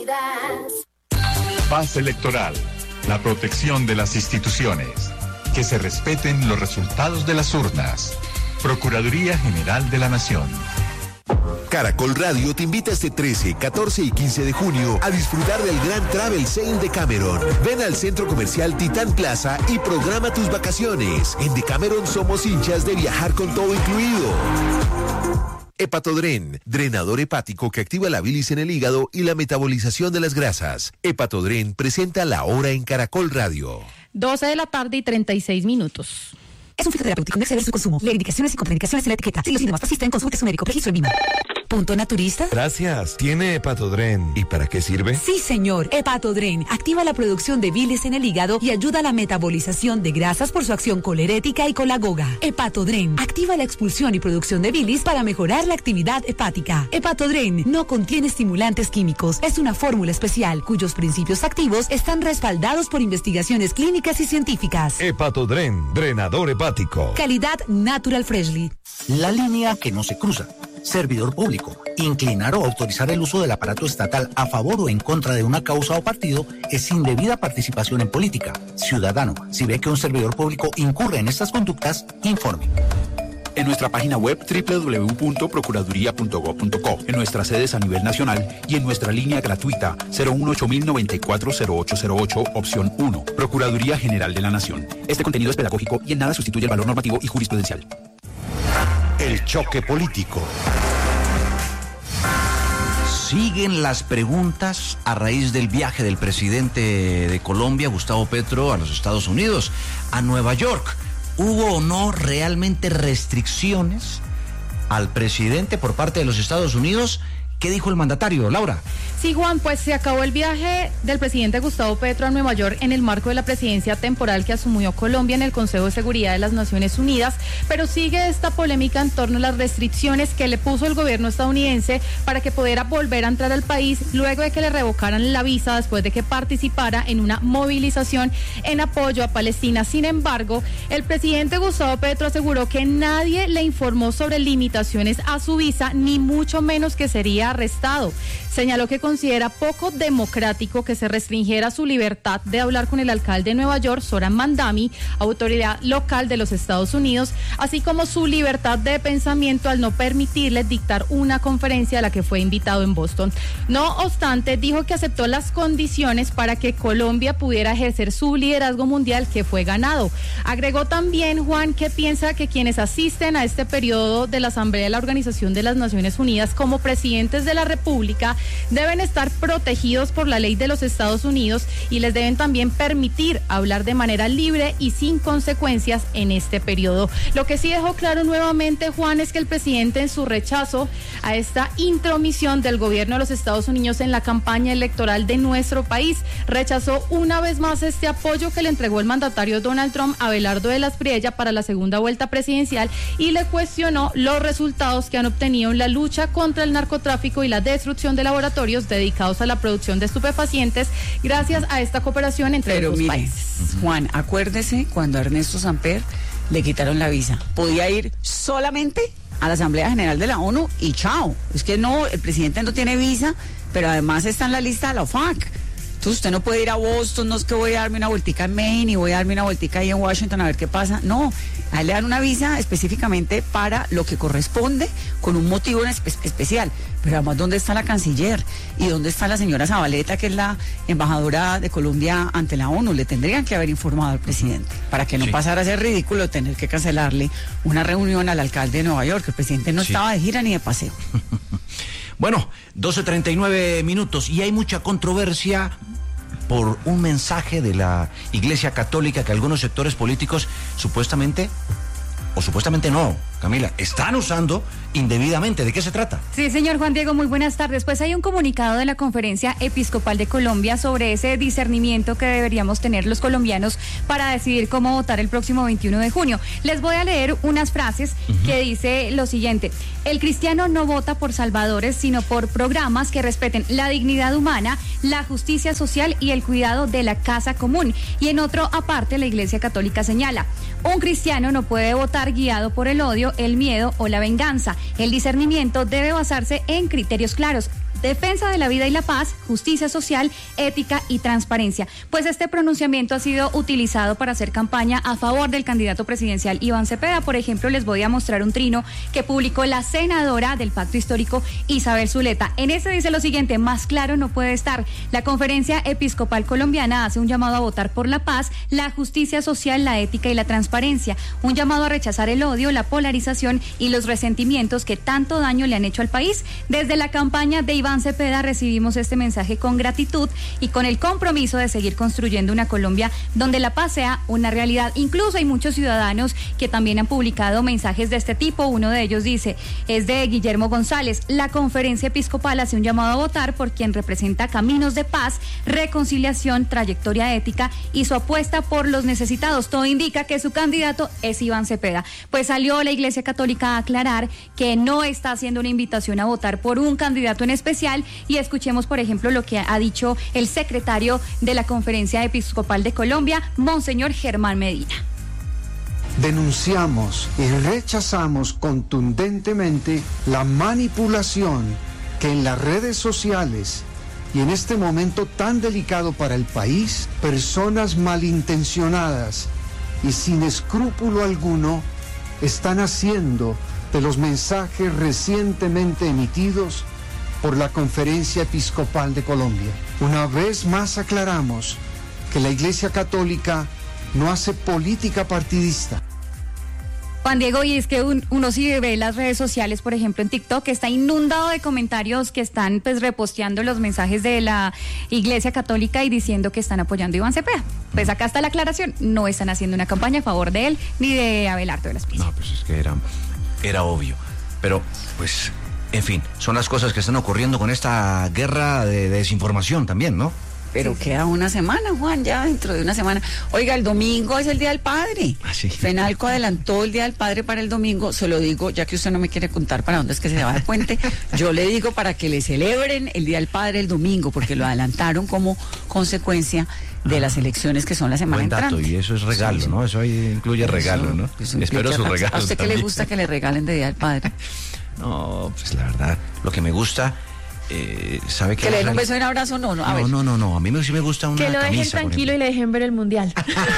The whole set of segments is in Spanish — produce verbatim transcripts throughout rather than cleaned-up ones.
Paz electoral, la protección de las instituciones, que se respeten los resultados de las urnas. Procuraduría General de la Nación. Caracol Radio te invita este trece, catorce y quince de junio a disfrutar del gran Travel Sale de Cameron. Ven al Centro Comercial Titán Plaza y programa tus vacaciones. En Decameron somos hinchas de viajar con todo incluido. Hepatodren, drenador hepático que activa la bilis en el hígado y la metabolización de las grasas. Hepatodren presenta La Hora en Caracol Radio. doce de la tarde y treinta y seis minutos. Es un fitoterapéutico, no exceder su consumo. Lee indicaciones y contraindicaciones en la etiqueta. Si los síntomas persisten, consulte a su médico. Registro en Vima. ¿Punto naturista? Gracias. Tiene Hepatodren. ¿Y para qué sirve? Sí, señor. Hepatodren activa la producción de bilis en el hígado y ayuda a la metabolización de grasas por su acción colerética y colagoga. Hepatodren activa la expulsión y producción de bilis para mejorar la actividad hepática. Hepatodren no contiene estimulantes químicos. Es una fórmula especial cuyos principios activos están respaldados por investigaciones clínicas y científicas. Hepatodren, drenador hepático. Calidad Natural Freshly. La línea que no se cruza. Servidor público. Inclinar o autorizar el uso del aparato estatal a favor o en contra de una causa o partido es indebida participación en política. Ciudadano, si ve que un servidor público incurre en estas conductas, informe. En nuestra página web doble u doble u doble u punto procuraduría punto gob punto co, en nuestras sedes a nivel nacional y en nuestra línea gratuita cero uno ocho mil noventa y cuatro cero ocho cero ocho, opción uno. Procuraduría General de la Nación. Este contenido es pedagógico y en nada sustituye el valor normativo y jurisprudencial. El choque político. Siguen las preguntas a raíz del viaje del presidente de Colombia, Gustavo Petro, a los Estados Unidos, a Nueva York. ¿Hubo o no realmente restricciones al presidente por parte de los Estados Unidos? ¿Qué dijo el mandatario, Laura? Sí, Juan, pues se acabó el viaje del presidente Gustavo Petro a Nueva York en el marco de la presidencia temporal que asumió Colombia en el Consejo de Seguridad de las Naciones Unidas, pero sigue esta polémica en torno a las restricciones que le puso el gobierno estadounidense para que pudiera volver a entrar al país luego de que le revocaran la visa después de que participara en una movilización en apoyo a Palestina. Sin embargo, el presidente Gustavo Petro aseguró que nadie le informó sobre limitaciones a su visa, ni mucho menos que sería arrestado. Señaló que considera poco democrático que se restringiera su libertad de hablar con el alcalde de Nueva York, Zohran Mamdani, autoridad local de los Estados Unidos, así como su libertad de pensamiento al no permitirle dictar una conferencia a la que fue invitado en Boston. No obstante, dijo que aceptó las condiciones para que Colombia pudiera ejercer su liderazgo mundial que fue ganado. Agregó también, Juan, que piensa que quienes asisten a este periodo de la Asamblea de la Organización de las Naciones Unidas como presidentes de la República deben estar protegidos por la ley de los Estados Unidos y les deben también permitir hablar de manera libre y sin consecuencias en este periodo. Lo que sí dejó claro nuevamente, Juan, es que el presidente, en su rechazo a esta intromisión del gobierno de los Estados Unidos en la campaña electoral de nuestro país, rechazó una vez más este apoyo que le entregó el mandatario Donald Trump a Abelardo de las Priella para la segunda vuelta presidencial y le cuestionó los resultados que han obtenido en la lucha contra el narcotráfico y la destrucción de laboratorios dedicados a la producción de estupefacientes gracias a esta cooperación entre Pero los mire, países. Juan, acuérdese cuando a Ernesto Samper le quitaron la visa. Podía ir solamente a la Asamblea General de la ONU y chao. Es que no, el presidente no tiene visa, pero además está en la lista de la O F A C. Entonces usted no puede ir a Boston, no es que voy a darme una vueltica en Maine y voy a darme una vueltica ahí en Washington a ver qué pasa. No, a él le dan una visa específicamente para lo que corresponde con un motivo espe- especial. Pero además, ¿dónde está la canciller? ¿Y dónde está la señora Zabaleta, que es la embajadora de Colombia ante la ONU? Le tendrían que haber informado al presidente para que no sí. pasara a ser ridículo tener que cancelarle una reunión al alcalde de Nueva York. El presidente no sí. estaba de gira ni de paseo. Bueno, doce treinta y nueve minutos y hay mucha controversia por un mensaje de la Iglesia Católica que algunos sectores políticos supuestamente, o supuestamente no, Camila, están usando indebidamente. ¿De qué se trata? Sí, señor Juan Diego, muy buenas tardes. Pues hay un comunicado de la Conferencia Episcopal de Colombia sobre ese discernimiento que deberíamos tener los colombianos para decidir cómo votar el próximo veintiuno de junio. Les voy a leer unas frases uh-huh. que dice lo siguiente: el cristiano no vota por salvadores, sino por programas que respeten la dignidad humana, la justicia social y el cuidado de la casa común. Y en otro aparte, la Iglesia Católica señala: un cristiano no puede votar guiado por el odio, el miedo o la venganza. El discernimiento debe basarse en criterios claros. defensa de la vida y la paz, justicia social, ética y transparencia. Pues este pronunciamiento ha sido utilizado para hacer campaña a favor del candidato presidencial Iván Cepeda. Por ejemplo, les voy a mostrar un trino que publicó la senadora del Pacto Histórico, Isabel Zuleta. En ese dice lo siguiente: más claro no puede estar. La Conferencia Episcopal Colombiana hace un llamado a votar por la paz, la justicia social, la ética y la transparencia. Un llamado a rechazar el odio, la polarización y los resentimientos que tanto daño le han hecho al país. Desde la campaña de Iván Cepeda recibimos este mensaje con gratitud y con el compromiso de seguir construyendo una Colombia donde la paz sea una realidad. Incluso hay muchos ciudadanos que también han publicado mensajes de este tipo. Uno de ellos dice, es de Guillermo González: la Conferencia Episcopal hace un llamado a votar por quien representa caminos de paz, reconciliación, trayectoria ética y su apuesta por los necesitados. Todo indica que su candidato es Iván Cepeda. Pues salió la Iglesia Católica a aclarar que no está haciendo una invitación a votar por un candidato en especial, y escuchemos, por ejemplo, lo que ha dicho el secretario de la Conferencia Episcopal de Colombia, Monseñor Germán Medina. Denunciamos y rechazamos contundentemente la manipulación que en las redes sociales y en este momento tan delicado para el país, personas malintencionadas y sin escrúpulo alguno están haciendo de los mensajes recientemente emitidos por la Conferencia Episcopal de Colombia. Una vez más aclaramos que la Iglesia Católica no hace política partidista. Juan Diego, y es que un, uno si ve las redes sociales, por ejemplo en TikTok, está inundado de comentarios que están pues reposteando los mensajes de la Iglesia Católica y diciendo que están apoyando a Iván Cepeda. Pues acá está la aclaración: no están haciendo una campaña a favor de él ni de Abelardo de la Espricia. No, pues es que era, era obvio. Pero, pues, en fin, son las cosas que están ocurriendo con esta guerra de, de desinformación también, ¿no? Pero queda una semana, Juan, ya dentro de una semana. Oiga, el domingo es el Día del Padre. Ah, sí. FENALCO adelantó el Día del Padre para el domingo. Se lo digo, ya que usted no me quiere contar para dónde es que se va a dar puente, yo le digo para que le celebren el Día del Padre el domingo, porque lo adelantaron como consecuencia de las elecciones que son la semana Buen dato, entrante. Y eso es regalo, sí, sí. ¿no? Eso ahí incluye Eso, regalo, ¿no? Espero su regalo. ¿A usted qué le gusta que le regalen de Día del Padre? No, pues la verdad, lo que me gusta... Eh, ¿sabe que le den un beso y un abrazo? No, no, a no, ver. no, no, no, a mí me, sí me gusta una camisa. Que lo dejen camisa, tranquilo y le dejen ver el mundial.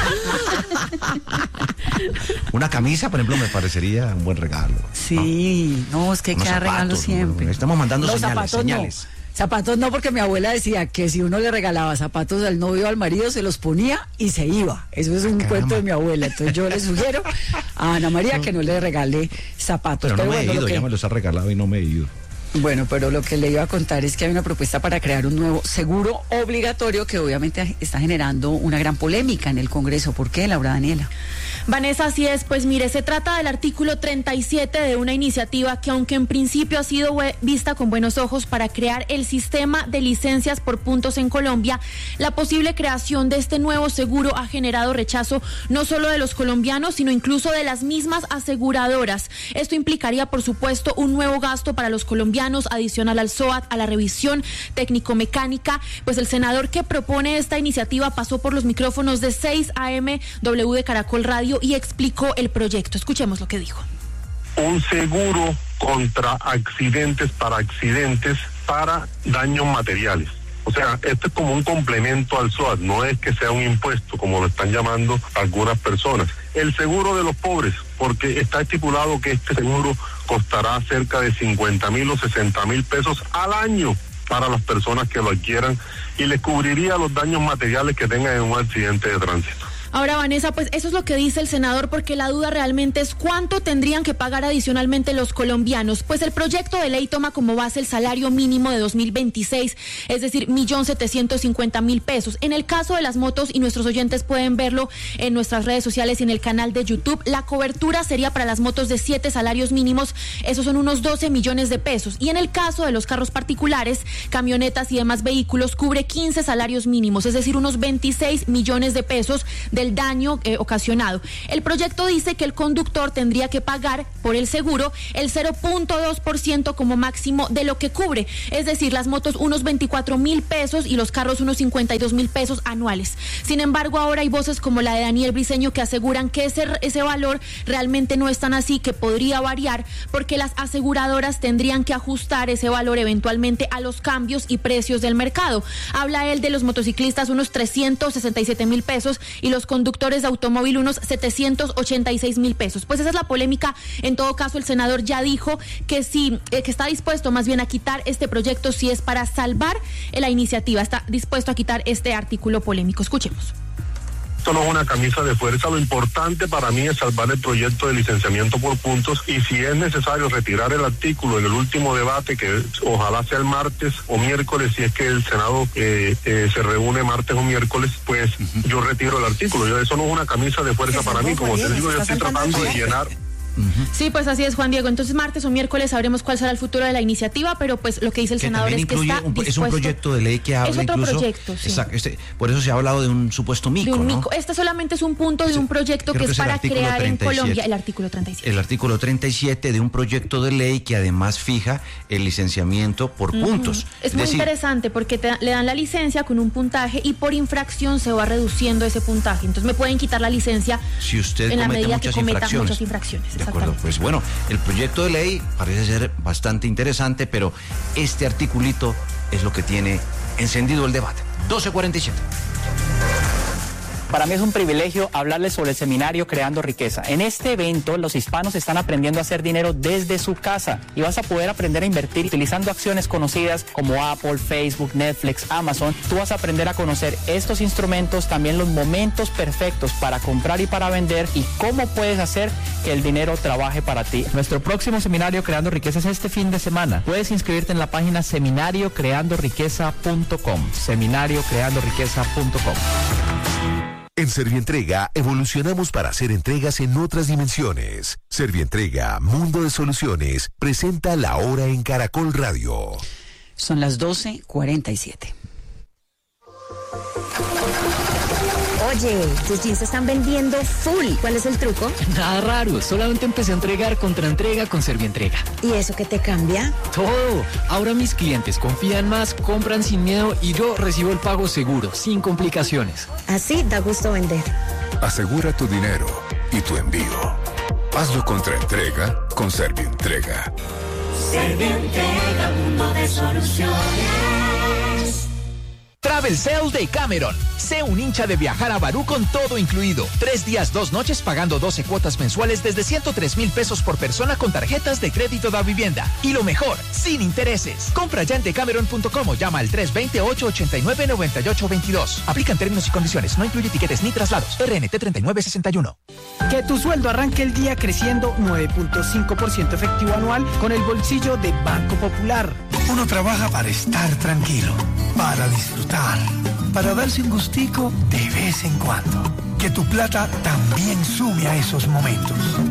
Una camisa, por ejemplo, me parecería un buen regalo. Sí, no, no es que hay que dar regalos siempre. No, estamos mandando Los señales, zapatos señales. No. Zapatos no, porque mi abuela decía que si uno le regalaba zapatos al novio o al marido, se los ponía y se iba. Eso es un Caramba. cuento de mi abuela. Entonces yo le sugiero a Ana María que no le regale zapatos. Pero, Pero no me bueno, he ido, que... ya me los ha regalado y no me he ido. Bueno, pero lo que le iba a contar es que hay una propuesta para crear un nuevo seguro obligatorio que obviamente está generando una gran polémica en el Congreso. ¿Por qué, Laura Daniela? Vanessa, así es. Pues mire, se trata del artículo treinta y siete de una iniciativa que, aunque en principio ha sido vista con buenos ojos para crear el sistema de licencias por puntos en Colombia, la posible creación de este nuevo seguro ha generado rechazo no solo de los colombianos, sino incluso de las mismas aseguradoras. Esto implicaría, por supuesto, un nuevo gasto para los colombianos adicional al S O A T, a la revisión técnico-mecánica. Pues el senador que propone esta iniciativa pasó por los micrófonos de seis A M W de Caracol Radio y explicó el proyecto. Escuchemos lo que dijo. Un seguro contra accidentes para accidentes para daños materiales. O sea, esto es como un complemento al S O A T, no es que sea un impuesto, como lo están llamando algunas personas. El seguro de los pobres, porque está estipulado que este seguro costará cerca de cincuenta mil o sesenta mil pesos al año para las personas que lo adquieran y les cubriría los daños materiales que tengan en un accidente de tránsito. Ahora, Vanessa, pues eso es lo que dice el senador, porque la duda realmente es cuánto tendrían que pagar adicionalmente los colombianos. Pues el proyecto de ley toma como base el salario mínimo de dos mil veintiséis, es decir, un millón setecientos cincuenta mil pesos. En el caso de las motos, y nuestros oyentes pueden verlo en nuestras redes sociales y en el canal de YouTube, la cobertura sería para las motos de siete salarios mínimos, esos son unos doce millones de pesos. Y en el caso de los carros particulares, camionetas y demás vehículos, cubre quince salarios mínimos, es decir, unos veintiséis millones de pesos, de del daño eh, ocasionado. El proyecto dice que el conductor tendría que pagar por el seguro el cero punto dos por ciento como máximo de lo que cubre, es decir, las motos unos veinticuatro mil pesos y los carros unos cincuenta y dos mil pesos anuales. Sin embargo, ahora hay voces como la de Daniel Briceño que aseguran que ese, ese valor realmente no es tan así, que podría variar porque las aseguradoras tendrían que ajustar ese valor eventualmente a los cambios y precios del mercado. Habla él de los motociclistas unos trescientos sesenta y siete mil pesos y los conductores de automóvil unos setecientos ochenta y seis mil pesos. Pues esa es la polémica. En todo caso, el senador ya dijo que sí, eh, que está dispuesto más bien a quitar este proyecto si es para salvar eh, la iniciativa. Está dispuesto a quitar este artículo polémico. Escuchemos. Esto no es una camisa de fuerza, lo importante para mí es salvar el proyecto de licenciamiento por puntos y si es necesario retirar el artículo en el último debate, que ojalá sea el martes o miércoles, si es que el Senado eh, eh, se reúne martes o miércoles, pues uh-huh. yo retiro el artículo. Yo, eso no es una camisa de fuerza para mí, como te digo, yo estoy tratando de llenar... Uh-huh. Sí, pues así es, Juan Diego. Entonces martes o miércoles sabremos cuál será el futuro de la iniciativa, pero pues lo que dice el que senador es que está un, dispuesto. Es un proyecto de ley que habla es otro incluso, proyecto, sí. Exacto, este, por eso se ha hablado de un supuesto mico, de un ¿no? mico. Este solamente es un punto de un proyecto que, que es para crear en Colombia el artículo treinta y siete. El artículo treinta y siete de un proyecto de ley que además fija el licenciamiento por uh-huh. puntos. Es, es muy decir, interesante porque te, le dan la licencia con un puntaje y por infracción se va reduciendo ese puntaje. Entonces me pueden quitar la licencia si usted en la medida muchas que cometa infracciones. muchas infracciones. De acuerdo, pues bueno, el proyecto de ley parece ser bastante interesante, pero este articulito es lo que tiene encendido el debate. doce cuarenta y siete. Para mí es un privilegio hablarles sobre el seminario Creando Riqueza. En este evento, los hispanos están aprendiendo a hacer dinero desde su casa y vas a poder aprender a invertir utilizando acciones conocidas como Apple, Facebook, Netflix, Amazon. Tú vas a aprender a conocer estos instrumentos, también los momentos perfectos para comprar y para vender y cómo puedes hacer que el dinero trabaje para ti. Nuestro próximo seminario Creando Riqueza es este fin de semana. Puedes inscribirte en la página seminario creando riqueza punto com. seminario creando riqueza punto com. En Servientrega evolucionamos para hacer entregas en otras dimensiones. Servientrega, Mundo de Soluciones, presenta La Hora en Caracol Radio. Son las doce cuarenta y siete. Oye, tus jeans se están vendiendo full. ¿Cuál es el truco? Nada raro, solamente empecé a entregar contra entrega con Servientrega. ¿Y eso qué te cambia? Todo. Ahora mis clientes confían más, compran sin miedo y yo recibo el pago seguro, sin complicaciones. Así da gusto vender. Asegura tu dinero y tu envío. Hazlo contra entrega con Servientrega. Servientrega, mundo de soluciones. Travel Sale de Cameron. Sé un hincha de viajar a Barú con todo incluido. Tres días, dos noches pagando doce cuotas mensuales desde ciento tres mil pesos por persona con tarjetas de crédito da vivienda. Y lo mejor, sin intereses. Compra ya en decameron punto com o llama al tres dos cero, ocho ocho nueve, nueve ocho dos dos. Aplican términos y condiciones. No incluye tiquetes ni traslados. R N T treinta y nueve sesenta y uno. Que tu sueldo arranque el día creciendo nueve punto cinco por ciento efectivo anual con el bolsillo de Banco Popular. Uno trabaja para estar tranquilo, para disfrutar, para darse un gustico de vez en cuando. Que tu plata también sume a esos momentos.